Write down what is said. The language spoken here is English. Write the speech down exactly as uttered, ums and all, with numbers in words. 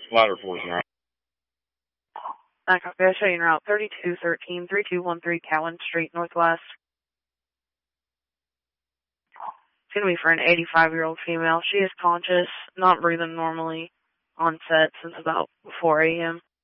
Ladder force now. I copy. I'll show you in route thirty-two thirteen, three two one three Cowan Street, Northwest. It's going to be for an eighty-five-year-old female. She is conscious, not breathing normally on set since about four a m